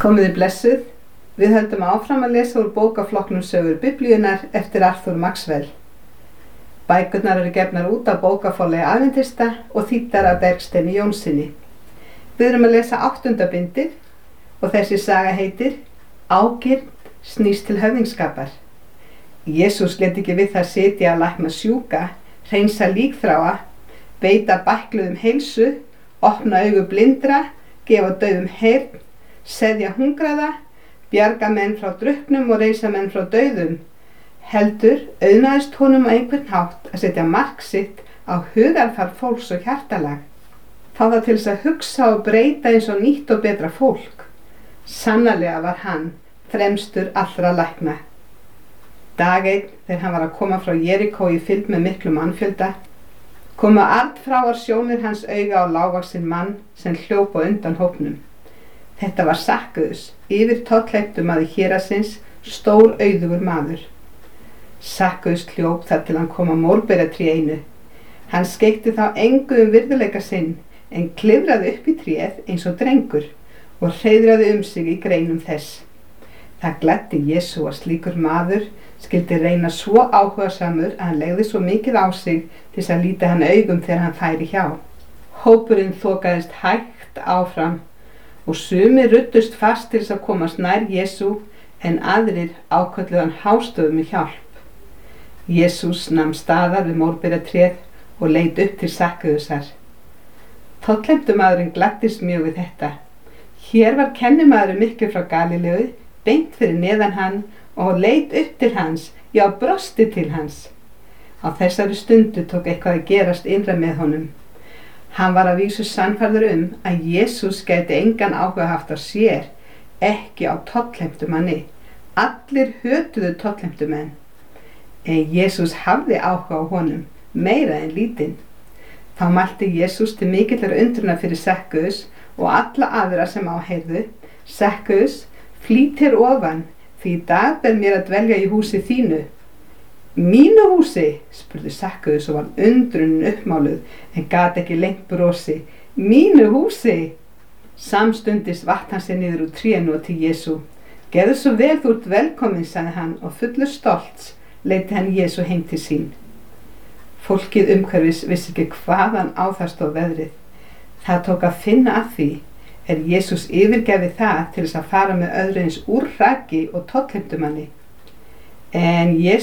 Komiði blessuð, við höldum áfram að lesa úr bókaflokknum Sögur Biblíunnar eftir Arthur Maxwell. Bækurnar eru gefnar út af bókaforlagi Aðventista og þýddar af Bergsteini Jónssyni. Við erum að lesa 8. bindið og þessi saga heitir Ágirnd snýst til höfðingskapar. Jesús lét ekki við það sitja að lækna sjúka, hreinsa líkþráa, veita bækluðum heilsu, opna augu blindra, gefa dauðum heyrn, seðja hungraða, bjarga menn frá drukknum og reisa menn frá dauðum. Heldur auðnaðist honum á einhvern hátt að setja mark sitt á hugarfar fólks og hjartalag. Fá það til þess að hugsa og breyta eins og nýtt og betra fólk. Sannarlega var hann fremstur allra lækna. Dag einn, þegar hann var að koma frá Jerikó í fylgd með miklum mannfjölda, komu artfráar sjónir hans auga á lágvaxinn mann sem hljóp á undan hópnum. Þetta var Sakkaus, yfir tollheimtumaður héraðsins, stór auðugur maður. Sakkaus hljóp þar til hann kom að mórberatré einu. Hann skeikti þá engu virðuleika sinn, en klifraði upp í tréð eins og drengur og hreiðraði sig í greinum þess. Það gleddi Jesú að slíkur maður skyldi reyna svo áhugasamur að hann legði svo mikið á sig til þess að líta hann augum þegar hann færi hjá. Hópurinn þokaðist hægt áfram og sumir ruddust fast til þess að komast nær Jesú en aðrir ákölluðu hann hástöfum með hjálp. Jesús nam staðar við mórberatré og leit upp til Sakkausar. Tollheimtumaðurinn gladdist mjög við þetta. Hér var kennimaðurinn miklu frá Galileu, beint fyrir neðan hann og leit upp til hans, já brosti til hans. Á þessari stundu tók eitthvað að gerast innra með honum. Hann var að vísu sannfærður að Jesús gæti engan áhuga haft á sér, ekki á tollheimtumanni. Allir hötuðu tollheimtumenn. En Jesús hafði áhuga á honum, meira en lítinn. Þá mælti Jesús til mikillar undrunar fyrir Sakkaus og alla aðra sem áheyrðu: Sakkaus, flýt hér ofan, því í dag ber mér að dvelja í húsi þínu. Mínu húsi? Spurði Sakkaus og var undrunin uppmáluð en gat ekki lengt brosi. Mínu húsi? Samstundis vatt hann sér niður úr trénu og til Jesú. Gerðu svo vel, þú ert velkomin, sagði hann og fullur stolts leiddi hann Jesú heim til sín. Fólkið umhverfis vissi ekki hvaðan á það stóð veðrið. Það tók að finna að því Jesús yfirgefi það til þess að fara með öðru eins úrraki og tollheimtumanni. En Jesús